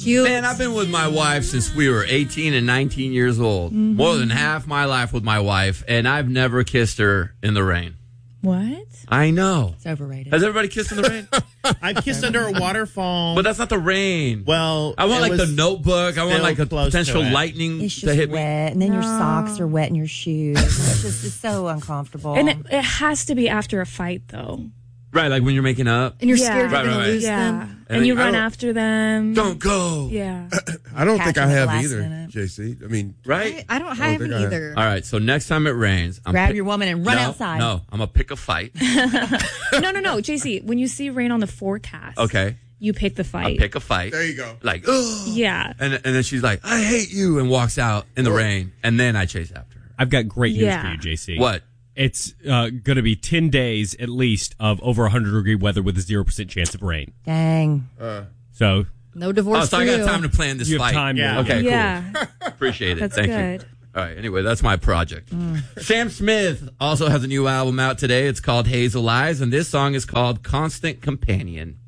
cute. Man, I've been with my wife since we were 18 and 19 years old. Mm-hmm. More than half my life with my wife, and I've never kissed her in the rain. What? I know. It's overrated. Has everybody kissed in the rain? I've kissed under a waterfall. But that's not the rain. Well, I want like the Notebook. I want like a potential lightning it's to just hit wet, me. and then your socks are wet in your shoes. It's so uncomfortable. And it has to be after a fight, though. Right, like when you're making up. And you're Yeah. scared you're Right, going right, to lose Yeah. them. And you I run don't- after them. Don't go. Yeah. I don't think Catching I the have last either, minute. JC. I mean, Right? I don't don't have think it I have. either. All right, so next time it rains, Grab your woman and run outside. No, I'm going to pick a fight. No. JC, when you see rain on the forecast, Okay. you pick the I'll fight. pick a fight. there you go. Like, ugh. Yeah. And then she's like, I hate you, and walks out in the rain. And then I chase after her. I've got great news Yeah. for you, JC. What? It's going to be 10 days at least of over 100-degree weather with a 0% chance of rain. Dang. So No divorce Oh, so for I got you. time to plan this you have fight. time. Yeah. To, Okay, cool. Yeah. Appreciate it. That's Thank good. you. All right, anyway, that's my project. Sam Smith also has a new album out today. It's called Hazel Eyes, and this song is called Constant Companion.